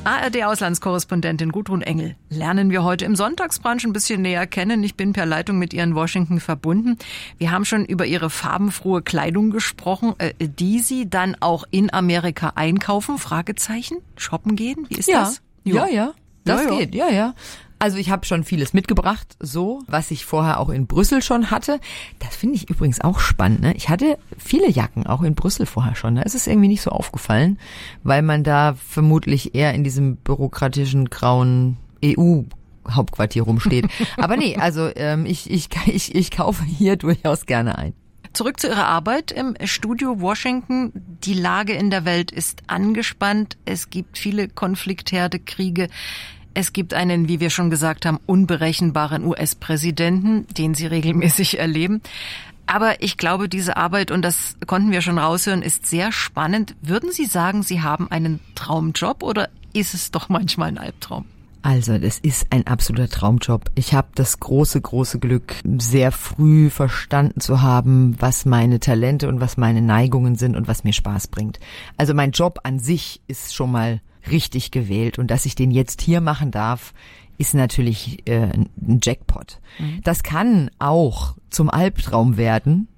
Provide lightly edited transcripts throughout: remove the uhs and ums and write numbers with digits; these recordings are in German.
ARD-Auslandskorrespondentin Gudrun Engel lernen wir heute im Sonntagsbrunch ein bisschen näher kennen. Ich bin per Leitung mit ihr in Washington verbunden. Wir haben schon über ihre farbenfrohe Kleidung gesprochen, die Sie dann auch in Amerika einkaufen? Fragezeichen? Shoppen gehen? Wie ist das? Ja. Das geht, ja. Also ich habe schon vieles mitgebracht, so, was ich vorher auch in Brüssel schon hatte. Das finde ich übrigens auch spannend, ne? Ich hatte viele Jacken auch in Brüssel vorher schon. Da ist es irgendwie nicht so aufgefallen, weil man da vermutlich eher in diesem bürokratischen grauen EU-Hauptquartier rumsteht. Aber nee, also ich kaufe hier durchaus gerne ein. Zurück zu Ihrer Arbeit im Studio Washington. Die Lage in der Welt ist angespannt. Es gibt viele Konfliktherde, Kriege. Es gibt einen, wie wir schon gesagt haben, unberechenbaren US-Präsidenten, den Sie regelmäßig erleben. Aber ich glaube, diese Arbeit, und das konnten wir schon raushören, ist sehr spannend. Würden Sie sagen, Sie haben einen Traumjob oder ist es doch manchmal ein Albtraum? Also, das ist ein absoluter Traumjob. Ich habe das große Glück, sehr früh verstanden zu haben, was meine Talente und was meine Neigungen sind und was mir Spaß bringt. Also mein Job an sich ist schon mal richtig gewählt und dass ich den jetzt hier machen darf, ist natürlich ein Jackpot. Das kann auch zum Albtraum werden,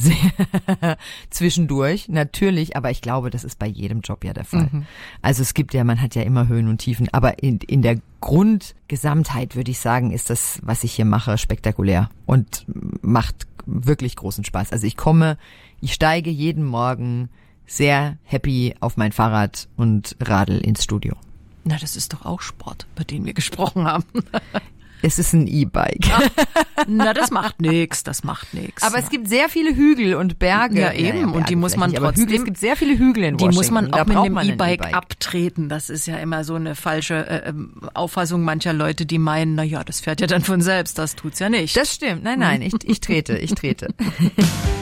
zwischendurch, natürlich, aber ich glaube, das ist bei jedem Job ja der Fall. Also es gibt ja, man hat ja immer Höhen und Tiefen, aber in der Grundgesamtheit würde ich sagen, ist das, was ich hier mache, spektakulär und macht wirklich großen Spaß. Also ich steige jeden Morgen sehr happy auf mein Fahrrad und radel ins Studio. Na, das ist doch auch Sport, über den wir gesprochen haben. Es ist ein E-Bike. Na, das macht nix. Aber es gibt sehr viele Hügel und Berge. Ja, eben. Berge und die muss man trotzdem. Es gibt sehr viele Hügel in Washington. Die muss man auch mit einem E-Bike abtreten. Das ist ja immer so eine falsche Auffassung mancher Leute, die meinen, na ja, das fährt ja dann von selbst. Das tut's ja nicht. Das stimmt. Nein, ich trete.